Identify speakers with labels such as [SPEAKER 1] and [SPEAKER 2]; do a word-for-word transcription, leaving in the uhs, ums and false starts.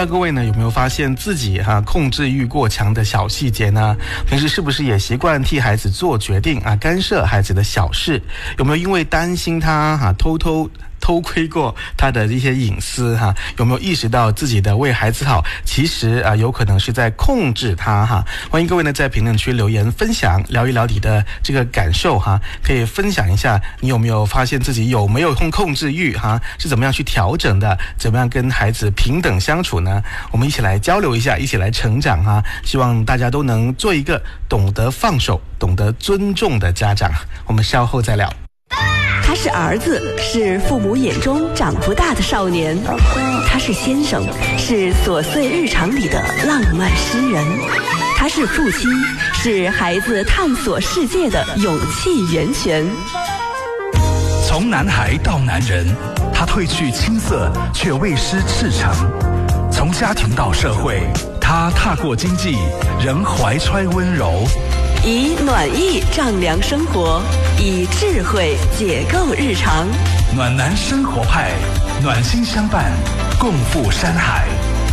[SPEAKER 1] 道各位呢有没有发现自己哈、啊、控制欲过强的小细节呢？平时是不是也习惯替孩子做决定啊，干涉孩子的小事？有没有因为担心他哈、啊、偷偷偷窥过他的一些隐私哈？有没有意识到自己的为孩子好，其实啊有可能是在控制他哈？欢迎各位呢在评论区留言分享，聊一聊你的这个感受哈，可以分享一下你有没有发现自己有没有控控制欲哈？是怎么样去调整的？怎么样跟孩子平等相处呢？我们一起来交流一下，一起来成长哈！希望大家都能做一个懂得放手、懂得尊重的家长。我们稍后再聊。
[SPEAKER 2] 他是儿子，是父母眼中长不大的少年；他是先生，是琐碎日常里的浪漫诗人；他是父亲，是孩子探索世界的勇气源泉。
[SPEAKER 3] 从男孩到男人，他褪去青涩，却未失赤诚；从家庭到社会，他踏过经济，仍怀揣温柔。
[SPEAKER 2] 以暖意丈量生活，以智慧解构日常。
[SPEAKER 3] 暖男生活派，暖心相伴，共赴山海。